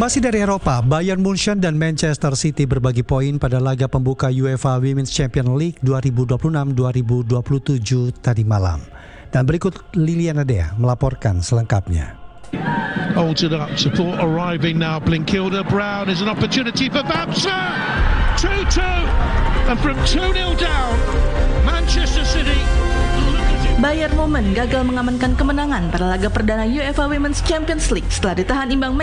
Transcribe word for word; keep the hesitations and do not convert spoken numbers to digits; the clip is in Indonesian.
Masih dari Eropa, Bayern Munchen dan Manchester City berbagi poin pada laga pembuka UEFA Women's Champions League dua ribu dua puluh enam dua ribu dua puluh tujuh tadi malam. Dan berikut Liliana Dea melaporkan selengkapnya. Altered up, support arriving now. Blinkilde Brown is an opportunity for Vapsa. two two, and from two nil down, Manchester City. Bayern Munchen gagal mengamankan kemenangan pada laga perdana UEFA Women's Champions League setelah ditahan imbang